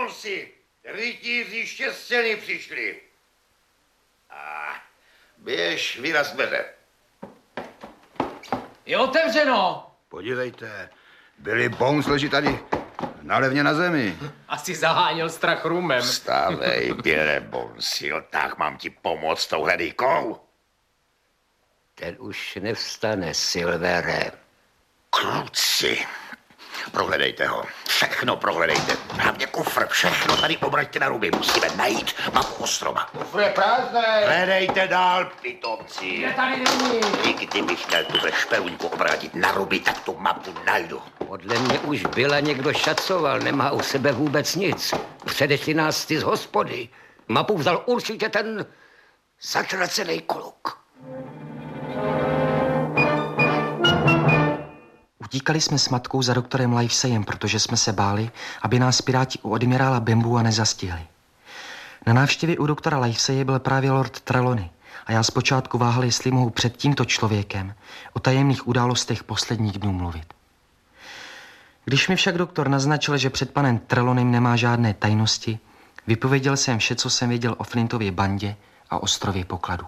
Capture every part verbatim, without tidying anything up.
Bonesi, rytíři štěstěny přišli. A běž, vyraz dveře. Je otevřeno. Podívejte, Billy Bones leží tady nalevně na zemi. Asi zaháněl strach rumem. Vstávej, Billy Bonesi, tak mám ti pomoct touhle dýkou. Ten už nevstane, Silvere. Kluci, prohledejte ho. Všechno prohledejte. Hlavně kufr, všechno tady obraťte na ruby. Musíme najít mapu ostrova. Kufr je prázdný. Hledejte dál, pitomci. Je tady není. I kdybych měl tuhle špeluňku obrátit na ruby, tak tu mapu najdu. Podle mě už byla někdo šacoval, nemá u sebe vůbec nic. Předešli nás ty z hospody. Mapu vzal určitě ten zatracený kluk. Utíkali jsme s matkou za doktorem Liveseyem, protože jsme se báli, aby nás piráti u admirála Bambua nezastihli. Na návštěvě u doktora Liveseye byl právě lord Trelawney a já zpočátku váhal, jestli mohu před tímto člověkem o tajemných událostech posledních dnů mluvit. Když mi však doktor naznačil, že před panem Trelawneym nemá žádné tajnosti, vypověděl jsem vše, co jsem věděl o Flintově bandě a ostrově pokladů.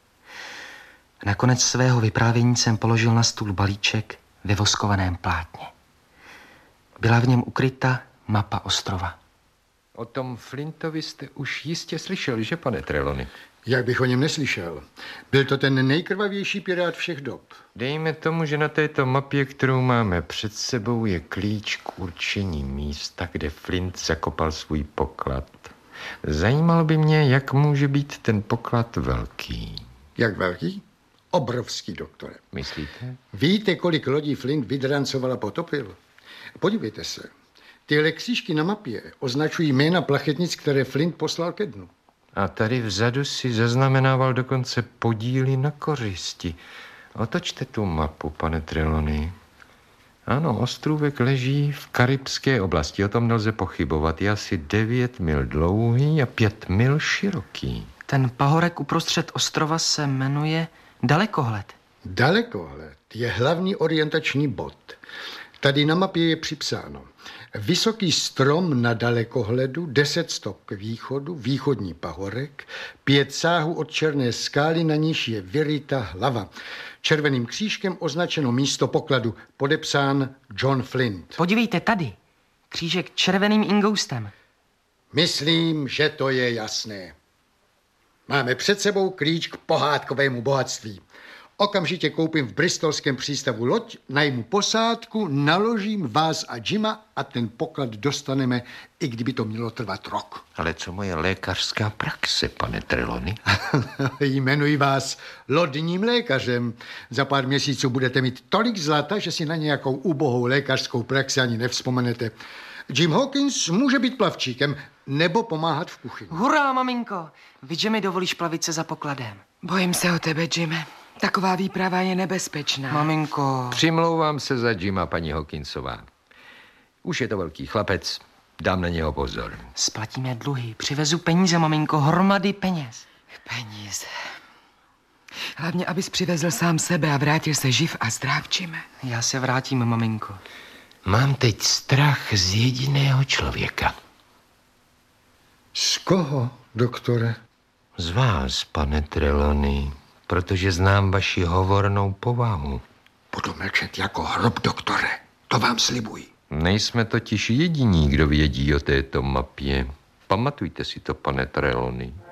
Nakonec svého vyprávění jsem položil na stůl balíček ve voskovaném plátně. Byla v něm ukryta mapa ostrova. O tom Flintovi jste už jistě slyšeli, že, pane Trelawney? Jak bych o něm neslyšel? Byl to ten nejkrvavější pirát všech dob. Dejme tomu, že na této mapě, kterou máme před sebou, je klíč k určení místa, kde Flint zakopal svůj poklad. Zajímalo by mě, jak může být ten poklad velký. Jak velký? Obrovský, doktore. Myslíte? Víte, kolik lodí Flint vydrancoval a potopil? Podívejte se. Tyhle křížky na mapě označují jména plachetnic, které Flint poslal ke dnu. A tady vzadu si zaznamenával dokonce podíly na kořisti. Otočte tu mapu, pane Trelawney. Ano, ostrůvek leží v karibské oblasti, o tom nelze pochybovat. Je asi devět mil dlouhý a pět mil široký. Ten pahorek uprostřed ostrova se jmenuje Dalekohled. Dalekohled je hlavní orientační bod. Tady na mapě je připsáno. Vysoký strom na dalekohledu, deset stop k východu, východní pahorek, pět sáhů od černé skály, na níž je vyryta hlava. Červeným křížkem označeno místo pokladu, podepsán John Flint. Podívejte tady, křížek červeným ingoustem. Myslím, že to je jasné. Máme před sebou klíč k pohádkovému bohatství. Okamžitě koupím v bristolském přístavu loď, najmu posádku, naložím vás a Jima a ten poklad dostaneme, i kdyby to mělo trvat rok. Ale co moje lékařská praxe, pane Trelawney? Jmenuji vás lodním lékařem. Za pár měsíců budete mít tolik zlata, že si na nějakou ubohou lékařskou praxi ani nevzpomenete. Jim Hawkins může být plavčíkem nebo pomáhat v kuchyni. Hurá, maminko! Vy, že mi dovolíš plavit se za pokladem. Bojím se o tebe, Jime. Taková výprava je nebezpečná. Maminko... Přimlouvám se za Jima, paní Hawkinsová. Už je to velký chlapec, dám na něho pozor. Splatíme dluhy, přivezu peníze, maminko, hromady peněz. Peníze. Hlavně, abys přivezl sám sebe a vrátil se živ a zdrav, Jime. Já se vrátím, maminko. Mám teď strach z jediného člověka. Z koho, doktore? Z vás, pane Trelawney, protože znám vaši hovornou povahu. Budu mlčet jako hrob, doktore. To vám slibuji. Nejsme totiž jediní, kdo vědí o této mapě. Pamatujte si to, pane Trelawney.